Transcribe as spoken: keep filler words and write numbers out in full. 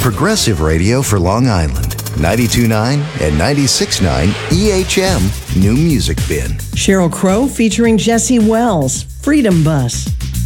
progressive radio for Long Island. ninety-two point nine and ninety-six point nine E H M New Music Bin. Sheryl Crow featuring Jesse Wells, Freedom Bus.